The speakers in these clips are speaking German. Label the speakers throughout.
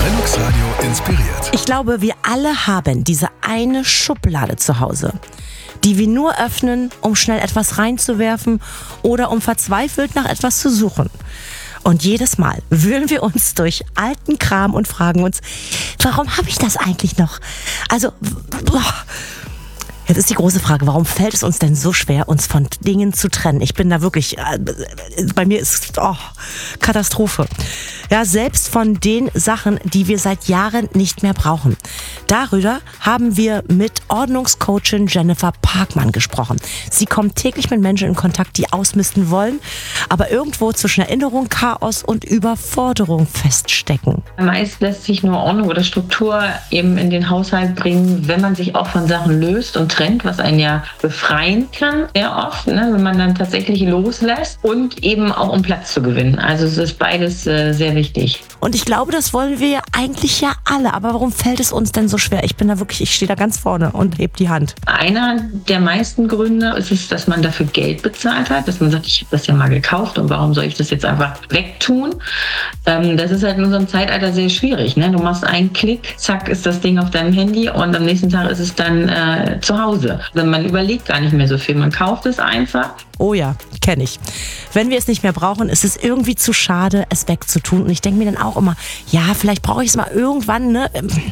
Speaker 1: Lennox Radio inspiriert.
Speaker 2: Ich glaube, wir alle haben diese eine Schublade zu Hause, die wir nur öffnen, um schnell etwas reinzuwerfen oder um verzweifelt nach etwas zu suchen. Und jedes Mal wühlen wir uns durch alten Kram und fragen uns, warum habe ich das eigentlich noch? Also, jetzt ist die große Frage, warum fällt es uns denn so schwer, uns von Dingen zu trennen? Ich bin da wirklich, bei mir ist Katastrophe. Ja, selbst von den Sachen, die wir seit Jahren nicht mehr brauchen. Darüber haben wir mit Ordnungscoachin Jennifer Parkmann gesprochen. Sie kommt täglich mit Menschen in Kontakt, die ausmisten wollen, aber irgendwo zwischen Erinnerung, Chaos und Überforderung feststecken.
Speaker 3: Meist lässt sich nur Ordnung oder Struktur eben in den Haushalt bringen, wenn man sich auch von Sachen löst und trennt, was einen ja befreien kann, sehr oft, ne, wenn man dann tatsächlich loslässt und eben auch um Platz zu gewinnen. Also es ist beides sehr wichtig.
Speaker 2: Und ich glaube, das wollen wir eigentlich ja alle. Aber warum fällt es uns denn so schwer? Ich stehe da ganz vorne und heb die Hand.
Speaker 3: Einer der meisten Gründe ist es, dass man dafür Geld bezahlt hat, dass man sagt, ich habe das ja mal gekauft und warum soll ich das jetzt einfach wegtun? Das ist halt in unserem Zeitalter sehr schwierig. Ne? Du machst einen Klick, zack, ist das Ding auf deinem Handy und am nächsten Tag ist es dann zu Hause. Also man überlegt gar nicht mehr so viel, man kauft es einfach.
Speaker 2: Oh ja, kenne ich. Wenn wir es nicht mehr brauchen, ist es irgendwie zu schade, es wegzutun. Und ich denke mir dann auch immer, ja, vielleicht brauche ich es mal irgendwann, ne?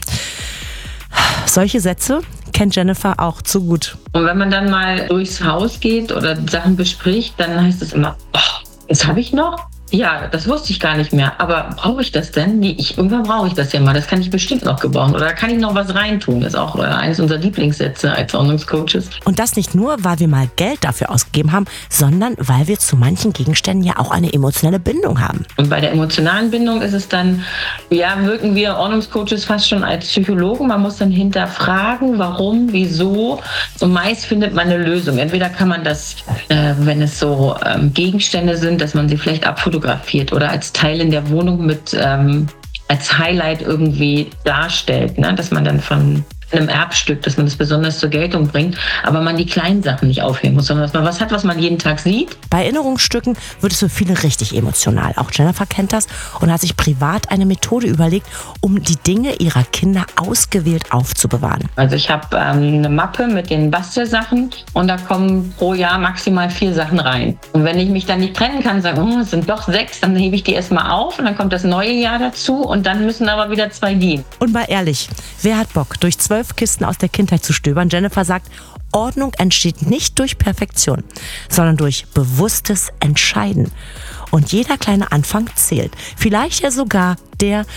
Speaker 2: Solche Sätze kennt Jennifer auch zu gut.
Speaker 3: Und wenn man dann mal durchs Haus geht oder Sachen bespricht, dann heißt es immer, das habe ich noch? Ja, das wusste ich gar nicht mehr. Aber brauche ich das denn? Nee, irgendwann brauche ich das ja mal. Das kann ich bestimmt noch gebrauchen. Oder kann ich noch was reintun? Das ist auch eines unserer Lieblingssätze als Ordnungscoaches.
Speaker 2: Und das nicht nur, weil wir mal Geld dafür ausgegeben haben, sondern weil wir zu manchen Gegenständen ja auch eine emotionale Bindung haben.
Speaker 3: Und bei der emotionalen Bindung ist es dann, ja, wirken wir Ordnungscoaches fast schon als Psychologen. Man muss dann hinterfragen, warum, wieso. Und meist findet man eine Lösung. Entweder kann man das, wenn es so Gegenstände sind, dass man sie vielleicht abfotografiert oder als Teil in der Wohnung mit als Highlight irgendwie darstellt, ne? Dass man dann von einem Erbstück, dass man das besonders zur Geltung bringt, aber man die kleinen Sachen nicht aufheben muss, sondern dass man was hat, was man jeden Tag sieht.
Speaker 2: Bei Erinnerungsstücken wird es für viele richtig emotional. Auch Jennifer kennt das und hat sich privat eine Methode überlegt, um die Dinge ihrer Kinder ausgewählt aufzubewahren.
Speaker 3: Also ich habe eine Mappe mit den Bastelsachen und da kommen pro Jahr maximal 4 Sachen rein. Und wenn ich mich dann nicht trennen kann, sage, es sind doch 6, dann hebe ich die erstmal auf und dann kommt das neue Jahr dazu und dann müssen aber wieder 2 dienen.
Speaker 2: Und mal ehrlich, wer hat Bock, durch 12 Kisten aus der Kindheit zu stöbern? Jennifer sagt, Ordnung entsteht nicht durch Perfektion, sondern durch bewusstes Entscheiden. Und jeder kleine Anfang zählt. Vielleicht ja sogar der,